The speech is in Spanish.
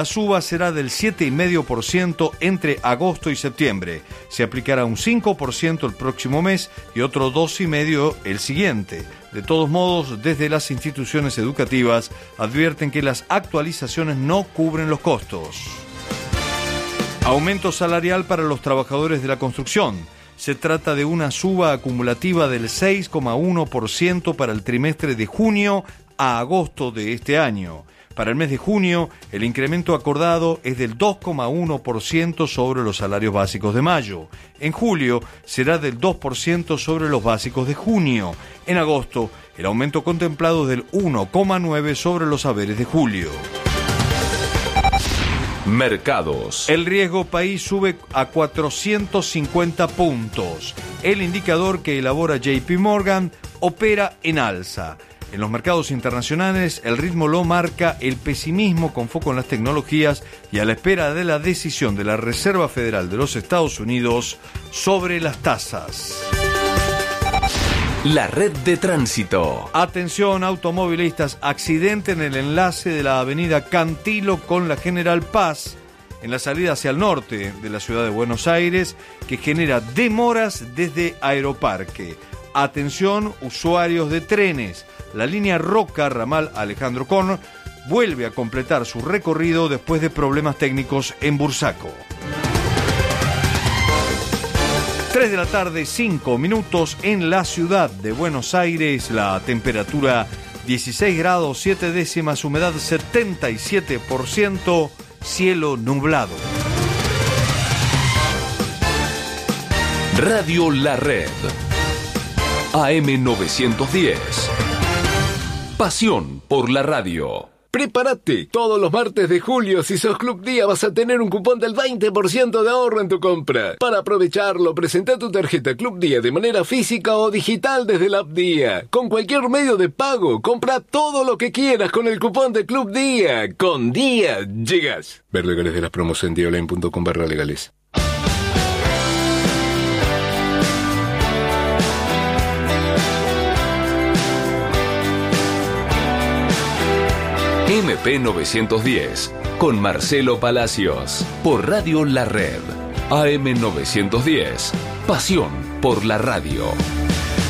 La suba será del 7,5% entre agosto y septiembre. Se aplicará un 5% el próximo mes y otro 2,5% el siguiente. De todos modos, desde las instituciones educativas advierten que las actualizaciones no cubren los costos. Aumento salarial para los trabajadores de la construcción. Se trata de una suba acumulativa del 6,1% para el trimestre de junio a agosto de este año. Para el mes de junio, el incremento acordado es del 2,1% sobre los salarios básicos de mayo. En julio, será del 2% sobre los básicos de junio. En agosto, el aumento contemplado es del 1,9% sobre los haberes de julio. Mercados. El riesgo país sube a 450 puntos. El indicador que elabora JP Morgan opera en alza. En los mercados internacionales, el ritmo lo marca el pesimismo con foco en las tecnologías y a la espera de la decisión de la Reserva Federal de los Estados Unidos sobre las tasas. La red de tránsito. Atención automovilistas, accidente en el enlace de la avenida Cantilo con la General Paz, en la salida hacia el norte de la ciudad de Buenos Aires, que genera demoras desde Aeroparque. Atención usuarios de trenes. La línea Roca, ramal Alejandro Korn, vuelve a completar su recorrido después de problemas técnicos en Bursaco. 3 de la tarde, 5 minutos en la ciudad de Buenos Aires. La temperatura 16 grados 7 décimas, humedad 77%, cielo nublado. Radio La Red. AM910. Pasión por la radio. Prepárate, todos los martes de julio, si sos Club Día, vas a tener un cupón del 20% de ahorro en tu compra. Para aprovecharlo, presenta tu tarjeta Club Día de manera física o digital desde la app Día. Con cualquier medio de pago, compra todo lo que quieras con el cupón de Club Día. Con Día llegas. Ver legales de las promos en diaonline.com/legales. MP910 con Marcelo Palacios por Radio La Red. AM910. Pasión por la radio.